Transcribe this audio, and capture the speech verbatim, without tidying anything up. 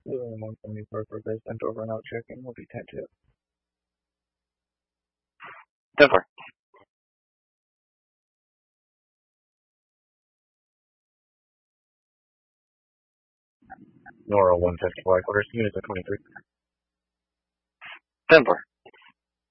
Blue one seventy-four for base sent over and out checking will be ten two. ten four. Nora one fifty, Y quarters, units of twenty-three. ten four.